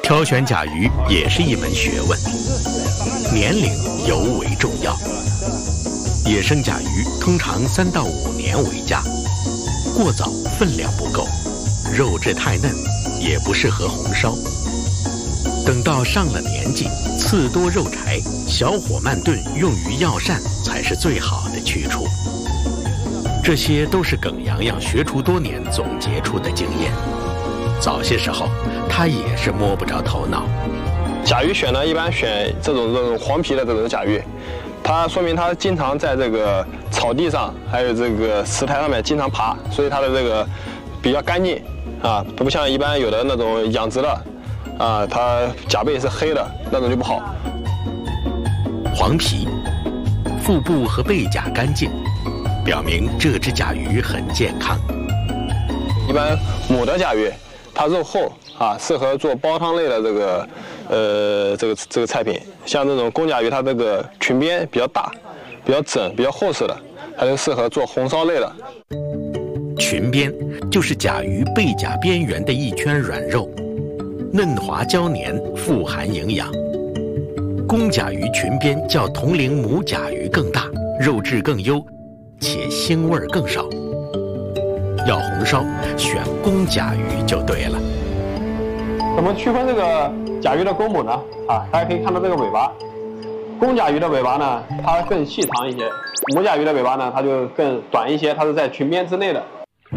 挑选甲鱼也是一门学问，年龄尤为重要。野生甲鱼通常3到5年为佳，过早分量不够，肉质太嫩，也不适合红烧。等到上了年纪，刺多肉柴，小火慢炖，用于药膳才是最好的去处。这些都是耿洋洋学厨多年总结出的经验。早些时候，他也是摸不着头脑。 甲鱼选呢，一般选这种黄皮的这种甲鱼，它说明它经常在这个草地上，还有这个石台上面经常爬，所以它的这个比较干净啊，不像一般有的那种养殖的啊，它甲背是黑的那种就不好。 黄皮，腹部和背甲干净，表明这只甲鱼很健康。 一般母的甲鱼，它肉厚啊，适合做煲汤类的这个菜品。像这种公甲鱼，它这个裙边比较大、比较整、比较厚实的，它就适合做红烧类的。 裙边就是甲鱼背甲边缘的一圈软肉，嫩滑胶黏，富含营养。公甲鱼裙边较同龄母甲鱼更大，肉质更优，且腥味更少。要红烧，选公甲鱼就对了。 怎么区分这个甲鱼的公母呢？啊，大家可以看到这个尾巴，公甲鱼的尾巴呢，它更细长一些；母甲鱼的尾巴呢，它就更短一些，它是在裙边之内的。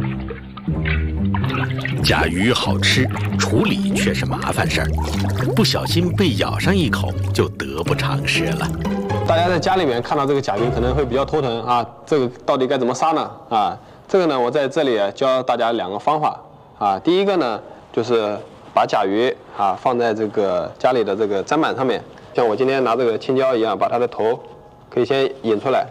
甲鱼好吃，处理却是麻烦事儿，不小心被咬上一口就得不偿失了。 大家在家里面看到这个甲鱼可能会比较头疼啊，这个到底该怎么杀呢？啊，这个呢，我在这里教大家2个方法啊。第一个呢，就是把甲鱼啊放在这个家里的这个砧板上面，像我今天拿这个青椒一样，把它的头可以先引出来。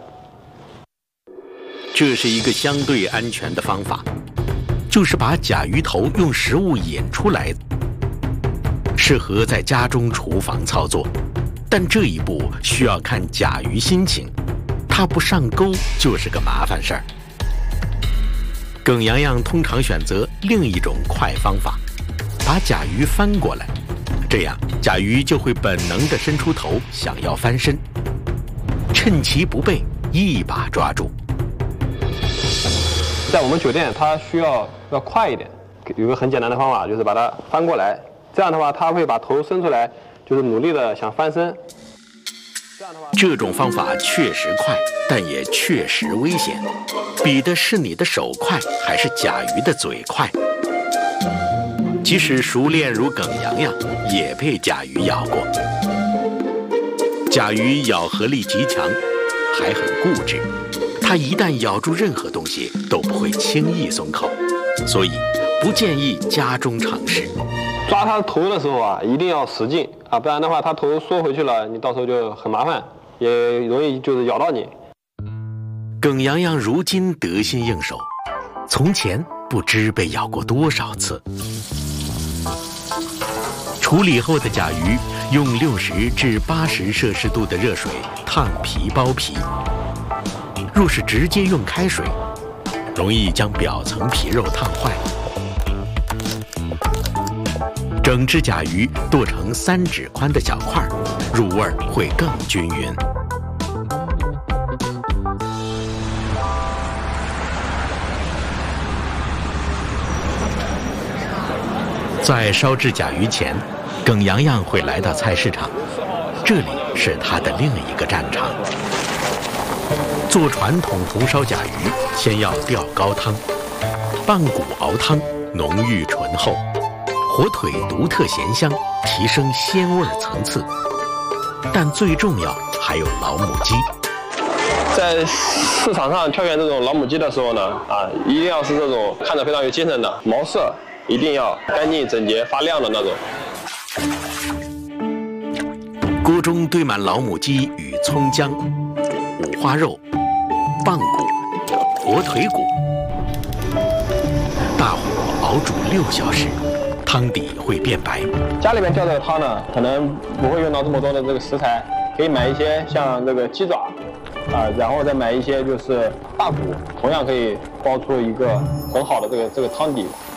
这是一个相对安全的方法，就是把甲鱼头用食物引出来，适合在家中厨房操作。但这一步需要看甲鱼心情，它不上钩就是个麻烦事儿。耿洋洋通常选择另一种快方法，把甲鱼翻过来，这样甲鱼就会本能地伸出头，想要翻身，趁其不备，一把抓住。 在我们酒店，它需要快一点，有个很简单的方法，就是把它翻过来，这样的话，它会把头伸出来，就是努力的想翻身。 这种方法确实快，但也确实危险，比的是你的手快还是甲鱼的嘴快。即使熟练如耿洋洋，也被甲鱼咬过。甲鱼咬合力极强，还很固执，它一旦咬住任何东西都不会轻易松口，所以不建议家中尝试。 抓它头的时候啊，一定要使劲啊，不然的话它头缩回去了，你到时候就很麻烦，也容易就是咬到你。 耿洋洋如今得心应手，从前不知被咬过多少次。处理后的甲鱼用60至80摄氏度的热水烫皮剥皮，若是直接用开水，容易将表层皮肉烫坏。整只甲鱼剁成3指宽的小块，入味会更均匀。在烧制甲鱼前，耿洋洋会来到菜市场，这里是他的另一个战场。做传统红烧甲鱼，先要吊高汤，棒骨熬汤浓郁醇厚，火腿独特咸香，提升鲜味层次。但最重要还有老母鸡。 在市场上挑选这种老母鸡的时候呢，一定要是这种看着非常有精神的，毛色一定要干净整洁发亮的那种。 锅中堆满老母鸡与葱姜、五花肉、棒骨、火腿骨，大火熬煮6小时，汤底会变白。 家里面吊这个汤呢，可能不会用到这么多的这个食材，可以买一些像这个鸡爪，然后再买一些就是大骨，同样可以煲出一个很好的这个汤底。